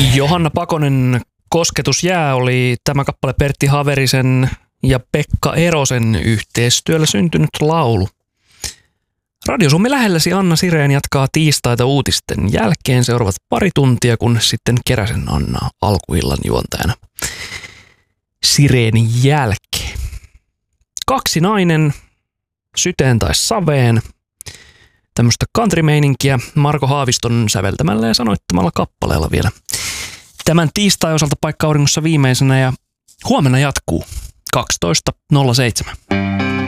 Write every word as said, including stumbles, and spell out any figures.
Johanna Pakonen, Kosketus jää oli tämä kappale Pertti Haverisen ja Pekka Erosen yhteistyöllä syntynyt laulu. Radio Suomi lähelläsi Anna Sireen jatkaa tiistaita uutisten jälkeen seuraavat pari tuntia, kun sitten Keräsen Anna alkuillan juontajana Sireenin jälkeen. Kaksinainen, syteen tai saveen, tämmöistä country-meininkiä Marko Haaviston säveltämällä ja sanoittamalla kappaleella vielä. Tämän tiistai osalta paikka auringossa viimeisenä ja huomenna jatkuu kaksitoista nolla seitsemän.